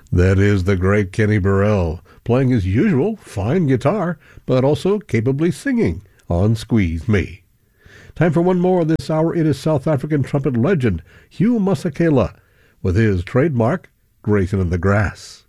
That is the great Kenny Burrell, playing his usual fine guitar, but also capably singing on Squeeze Me. Time for one more this hour. It is South African trumpet legend Hugh Masekela with his trademark Grazing in the Grass.